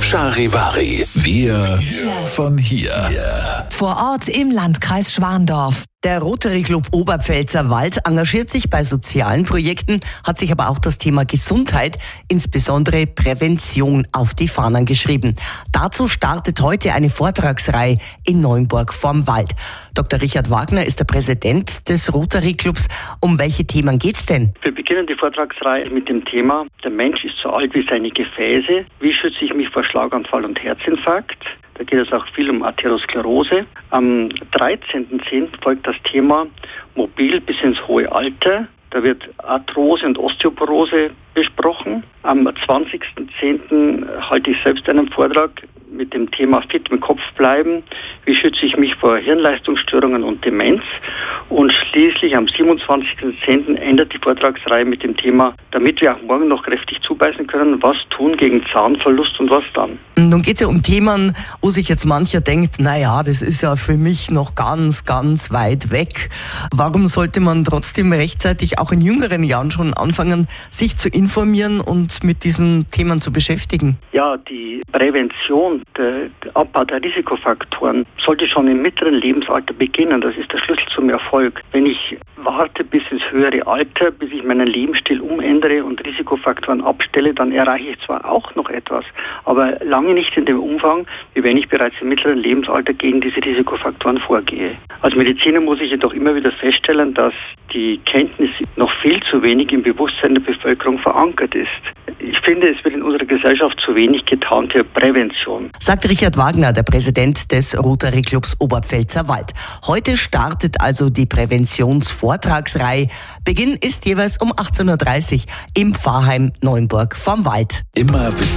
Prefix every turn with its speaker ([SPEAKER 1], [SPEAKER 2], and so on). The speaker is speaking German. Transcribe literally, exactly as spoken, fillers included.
[SPEAKER 1] Charivari. Wir von hier.
[SPEAKER 2] Vor Ort im Landkreis Schwandorf.
[SPEAKER 3] Der Rotary Club Oberpfälzer Wald engagiert sich bei sozialen Projekten, hat sich aber auch das Thema Gesundheit, insbesondere Prävention, auf die Fahnen geschrieben. Dazu startet heute eine Vortragsreihe in Neunburg vorm Wald. Doktor Richard Wagner ist der Präsident des Rotary Clubs. Um welche Themen geht's denn?
[SPEAKER 4] Wir beginnen die Vortragsreihe mit dem Thema: Der Mensch ist so alt wie seine Gefäße. Wie schütze ich mich vor Schlaganfall und Herzinfarkt? Da geht es auch viel um Arteriosklerose. Am dreizehnten zehnten folgt das Thema Mobil bis ins hohe Alter. Da wird Arthrose und Osteoporose besprochen. Am zwanzigsten zehnten halte ich selbst einen Vortrag mit dem Thema Fit im Kopf bleiben. Wie schütze ich mich vor Hirnleistungsstörungen und Demenz? Und schließlich am siebenundzwanzigsten zehnten endet die Vortragsreihe mit dem Thema, damit wir auch morgen noch kräftig zubeißen können, was tun gegen Zahnverlust und was dann.
[SPEAKER 3] Nun geht es ja um Themen, wo sich jetzt mancher denkt, naja, das ist ja für mich noch ganz, ganz weit weg. Warum sollte man trotzdem rechtzeitig auch in jüngeren Jahren schon anfangen, sich zu informieren und mit diesen Themen zu beschäftigen?
[SPEAKER 4] Ja, die Prävention, der, der Abbau der Risikofaktoren sollte schon im mittleren Lebensalter beginnen. Das ist der Schlüssel zum Erfolg. Wenn ich warte bis ins höhere Alter, bis ich meinen Lebensstil umändere und Risikofaktoren abstelle, dann erreiche ich zwar auch noch etwas, aber lange nicht in dem Umfang, wie wenn ich bereits im mittleren Lebensalter gegen diese Risikofaktoren vorgehe. Als Mediziner muss ich jedoch immer wieder feststellen, dass die Kenntnis noch viel zu wenig im Bewusstsein der Bevölkerung verankert ist. Ich finde, es wird in unserer Gesellschaft zu wenig getan für Prävention.
[SPEAKER 3] Sagt Richard Wagner, der Präsident des Rotary Clubs Oberpfälzer Wald. Heute startet also die Präventionsvortragsreihe. Beginn ist jeweils um achtzehn Uhr dreißig im Pfarrheim Neunburg vorm Wald.
[SPEAKER 1] Immer wissen